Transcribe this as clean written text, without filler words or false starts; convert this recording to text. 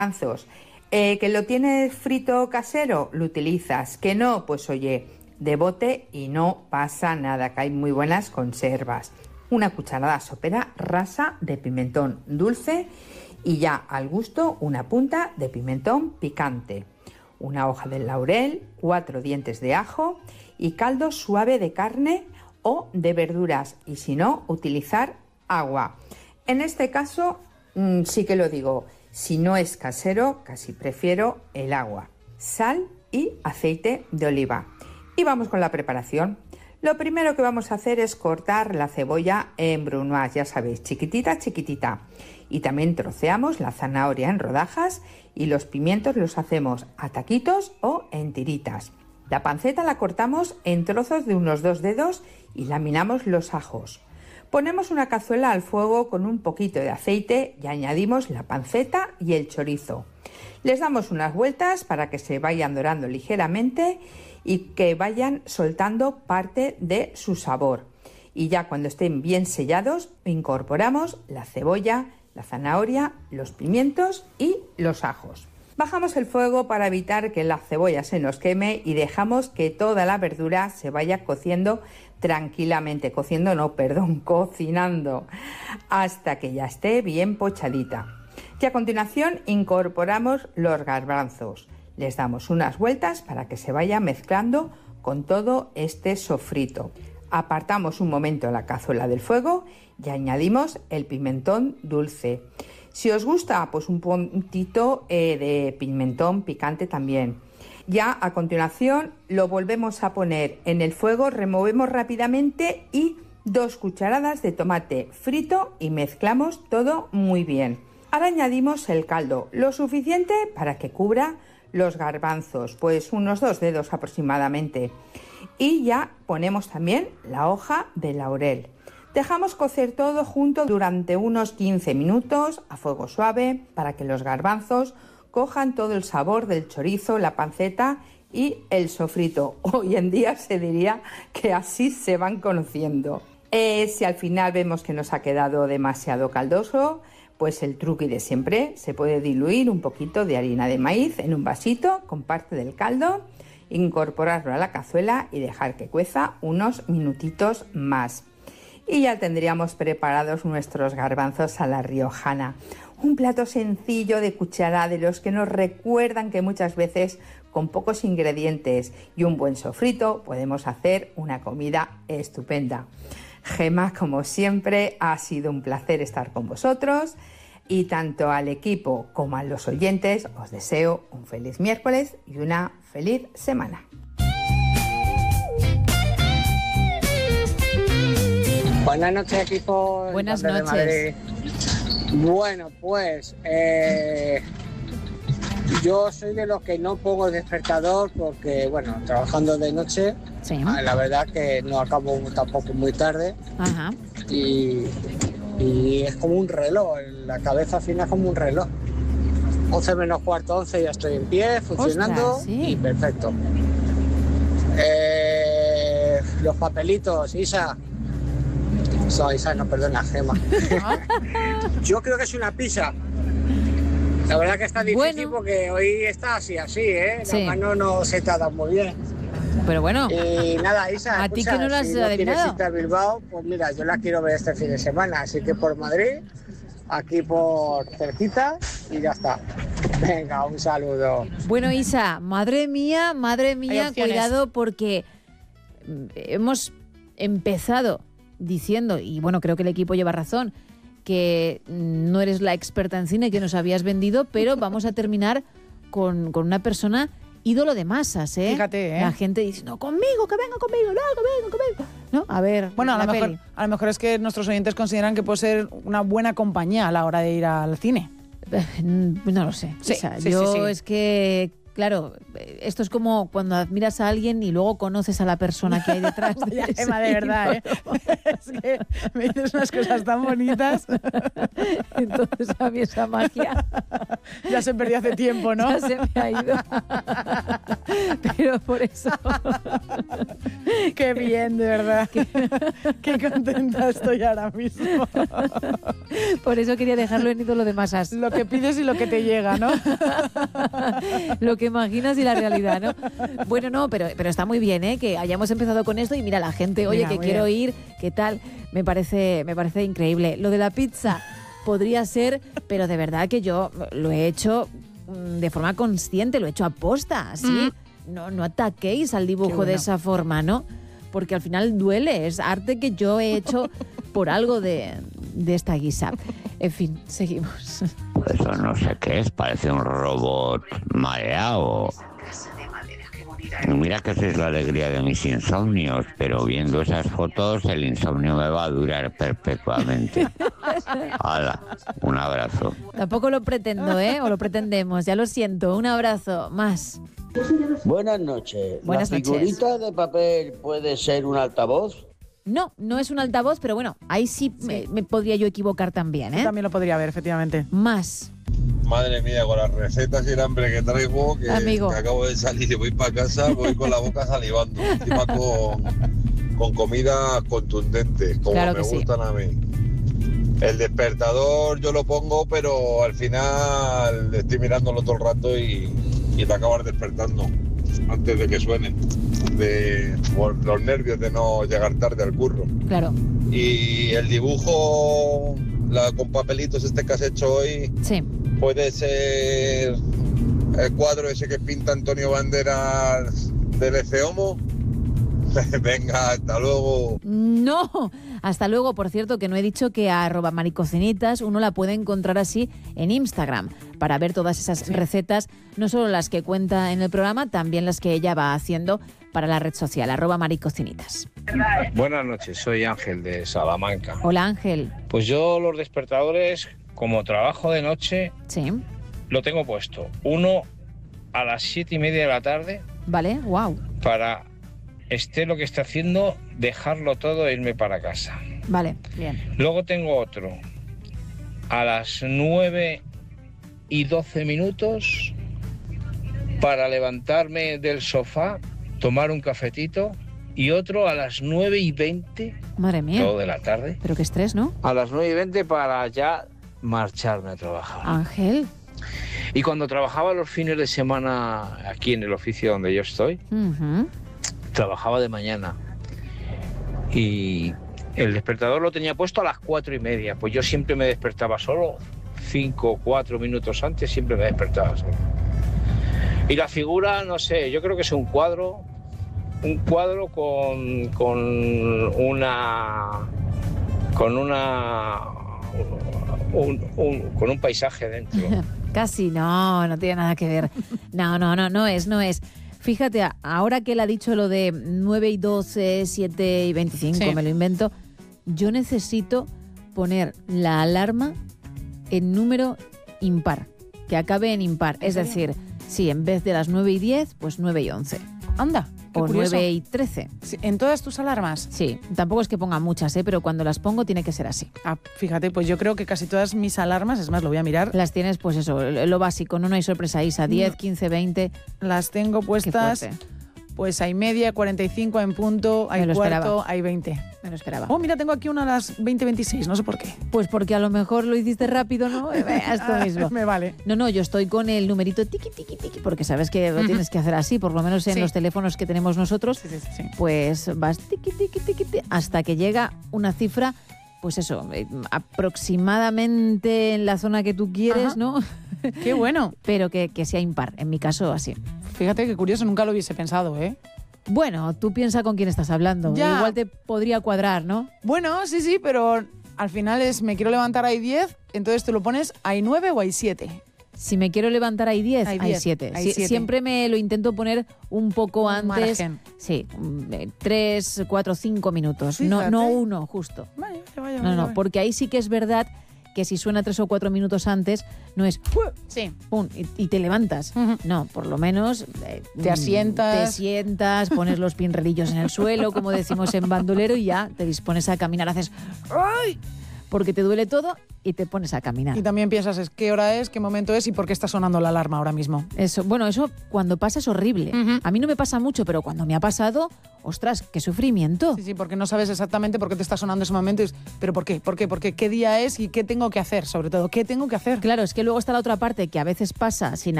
garbanzos. ¿Que lo tienes frito casero? Lo utilizas. ¿Que no? Pues oye, de bote y no pasa nada, que hay muy buenas conservas. Una cucharada sopera rasa de pimentón dulce y ya al gusto una punta de pimentón picante, una hoja de laurel, 4 dientes de ajo y caldo suave de carne o de verduras, y si no, utilizar agua. En este caso, sí que lo digo, si no es casero, casi prefiero el agua, sal y aceite de oliva. Y vamos con la preparación. Lo primero que vamos a hacer es cortar la cebolla en brunoise, ya sabéis, chiquitita, chiquitita. Y también troceamos la zanahoria en rodajas y los pimientos los hacemos a taquitos o en tiritas. La panceta la cortamos en trozos de unos 2 dedos y laminamos los ajos. Ponemos una cazuela al fuego con un poquito de aceite y añadimos la panceta y el chorizo. Les damos unas vueltas para que se vayan dorando ligeramente y que vayan soltando parte de su sabor. Y ya cuando estén bien sellados, incorporamos la cebolla, la zanahoria, los pimientos y los ajos. Bajamos el fuego para evitar que la cebolla se nos queme y dejamos que toda la verdura se vaya cociendo tranquilamente, cocinando, hasta que ya esté bien pochadita. Y a continuación incorporamos los garbanzos. Les damos unas vueltas para que se vaya mezclando con todo este sofrito. Apartamos un momento la cazuela del fuego y añadimos el pimentón dulce. Si os gusta, pues un puntito de pimentón picante también. Ya a continuación lo volvemos a poner en el fuego, removemos rápidamente y 2 cucharadas de tomate frito y mezclamos todo muy bien. Ahora añadimos el caldo, lo suficiente para que cubra los garbanzos, pues unos 2 dedos aproximadamente. Y ya ponemos también la hoja de laurel. Dejamos cocer todo junto durante unos 15 minutos a fuego suave para que los garbanzos cojan todo el sabor del chorizo, la panceta y el sofrito. Hoy en día se diría que así se van conociendo. Si al final vemos que nos ha quedado demasiado caldoso, pues el truqui de siempre, se puede diluir un poquito de harina de maíz en un vasito con parte del caldo, incorporarlo a la cazuela y dejar que cueza unos minutitos más. Y ya tendríamos preparados nuestros garbanzos a la riojana. Un plato sencillo de cuchara, de los que nos recuerdan que muchas veces con pocos ingredientes y un buen sofrito podemos hacer una comida estupenda. Gemma, como siempre, ha sido un placer estar con vosotros y tanto al equipo como a los oyentes os deseo un feliz miércoles y una feliz semana. Buenas noches, equipo. Buenas noches. Bueno, pues yo soy de los que no pongo el despertador porque, bueno, trabajando de noche, sí, la verdad que no acabo tampoco muy tarde. Ajá. Y es como un reloj, la cabeza al final es como un reloj. 11 menos cuarto, 11 ya estoy en pie, funcionando. Ostras, sí. Y perfecto. Los papelitos, Isa. Isa, no, perdona, Gemma. Yo creo que es una pizza. La verdad que está difícil porque hoy está así, ¿eh? Sí. La mano no se te ha dado muy bien. Pero bueno. Y nada, Isa, ¿A ti que no lo has si no adivinado? quieres irte a Bilbao, pues mira, yo la quiero ver este fin de semana. Así que por Madrid, aquí por cerquita y ya está. Venga, un saludo. Bueno, Isa, madre mía, cuidado porque hemos empezado diciendo, y bueno, creo que el equipo lleva razón, que no eres la experta en cine que nos habías vendido, pero vamos a terminar con una persona ídolo de masas, ¿eh? Fíjate, ¿eh? La gente dice, no, conmigo, que venga conmigo, no, conmigo. ¿No? A ver, bueno, a lo mejor es que nuestros oyentes consideran que puede ser una buena compañía a la hora de ir al cine. No lo sé. Sí, o sea, sí, yo sí. es que claro, esto es como cuando admiras a alguien y luego conoces a la persona que hay detrás. Vaya, Gemma, de verdad, ¿eh? Es que me dices unas cosas tan bonitas. Entonces a mí esa magia ya se perdió hace tiempo, ¿no? Ya se me ha ido. Pero por eso... Qué bien, de verdad. Qué contenta estoy ahora mismo. Por eso quería dejarlo en ídolo de masas. Lo que pides y lo que te llega, ¿no? Lo que imaginas y la realidad, ¿no? Bueno, no, pero está muy bien, ¿eh? Que hayamos empezado con esto y mira, la gente, oye, que quiero ir, ¿qué tal? Me parece increíble. Lo de la pizza podría ser, pero de verdad que yo lo he hecho de forma consciente, lo he hecho aposta, ¿sí? No ataquéis al dibujo de esa forma, ¿no? Porque al final duele, es arte que yo he hecho por algo de esta guisa. En fin, seguimos. Eso no sé qué es, parece un robot mareado. Mira que esa es la alegría de mis insomnios, pero viendo esas fotos el insomnio me va a durar perpetuamente. Hala, un abrazo. Tampoco lo pretendo, ¿eh? O lo pretendemos, ya lo siento. Un abrazo, más. Buenas noches. Buenas ¿La figurita noches. de papel puede ser un altavoz? No es un altavoz, pero bueno, ahí sí. Me podría yo equivocar también, ¿eh? Yo también lo podría ver, efectivamente. Más. Madre mía, con las recetas y el hambre que traigo, que acabo de salir y voy para casa, voy con la boca salivando. Encima con comida contundente, como claro me gustan a mí. El despertador yo lo pongo, pero al final estoy mirándolo todo el rato y te acabas despertando antes de que suene. Por los nervios de no llegar tarde al curro. Claro. Y el dibujo con papelitos que has hecho hoy, sí, puede ser el cuadro ese que pinta Antonio Banderas del Eceomo. Venga, hasta luego. No, hasta luego. Por cierto, que no he dicho que a @maricocinitas uno la puede encontrar así en Instagram para ver todas esas recetas, no solo las que cuenta en el programa, también las que ella va haciendo para la red social, @maricocinitas. Buenas noches, soy Ángel de Salamanca. Hola, Ángel. Pues yo los despertadores, como trabajo de noche, sí, lo tengo puesto. Uno a las 7:30 de la tarde. Vale, wow. Para esté lo que esté haciendo, dejarlo todo e irme para casa. Vale, bien. Luego tengo otro a las 9:12 para levantarme del sofá, tomar un cafetito, y otro a las 9:20. Madre mía. Todo de la tarde. Pero qué estrés, ¿no? A las 9:20 para ya marcharme a trabajar. Ángel. Y cuando trabajaba los fines de semana aquí en el oficio donde yo estoy, trabajaba de mañana y el despertador lo tenía puesto a las 4:30. Pues yo siempre me despertaba solo, 5 o 4 minutos antes siempre me despertaba solo. Y la figura, no sé, yo creo que es un cuadro con un paisaje dentro. Casi, no tiene nada que ver. No es. Fíjate, ahora que él ha dicho lo de 9:12, 7:25, sí, me lo invento, yo necesito poner la alarma en número impar, que acabe en impar. Es decir, sí, en vez de las 9:10, pues 9:11. Anda. O 9:13. Sí, ¿en todas tus alarmas? Sí, tampoco es que ponga muchas, pero cuando las pongo tiene que ser así. Ah, fíjate, pues yo creo que casi todas mis alarmas, es más, lo voy a mirar. Las tienes, pues eso, lo básico, no hay sorpresa, Isa, 10, 15, 20. Las tengo puestas, pues hay media, 45 en punto, hay cuarto, esperaba. Hay 20. Me lo esperaba. Oh, mira, tengo aquí una a las 20:26, no sé por qué. Pues porque a lo mejor lo hiciste rápido, ¿no? Esto mismo. Me vale. No, yo estoy con el numerito tiqui, tiqui, tiqui, porque sabes que lo tienes que hacer así, por lo menos en los teléfonos que tenemos nosotros. Sí. Pues vas tiqui, tiqui, tiqui, tiqui, hasta que llega una cifra, pues eso, aproximadamente en la zona que tú quieres, ¿no? Qué bueno. Pero que sea impar, en mi caso así. Fíjate qué curioso, nunca lo hubiese pensado, ¿eh? Bueno, tú piensa con quién estás hablando. Ya. Igual te podría cuadrar, ¿no? Bueno, sí, pero al final es me quiero levantar hay 10, entonces tú lo pones hay 9 o hay 7. Si me quiero levantar hay 10, hay 7. Siempre me lo intento poner un poco antes. Margen. Sí, 3, 4, 5 minutos. No 1, justo. Vaya. No, porque ahí sí que es verdad que si suena 3 o 4 minutos antes, no es sí. ¡pum! Y te levantas. No, por lo menos te sientas, pones los pinredillos en el suelo, como decimos en bandolero, y ya te dispones a caminar, haces ¡ay! Porque te duele todo y te pones a caminar. Y también piensas qué hora es, qué momento es y por qué está sonando la alarma ahora mismo. Eso cuando pasa es horrible. A mí no me pasa mucho, pero cuando me ha pasado, ostras, qué sufrimiento. Sí, porque no sabes exactamente por qué te está sonando ese momento. Pero ¿por qué? ¿Por qué? ¿Qué día es y qué tengo que hacer? Sobre todo, ¿qué tengo que hacer? Claro, es que luego está la otra parte que a veces pasa sin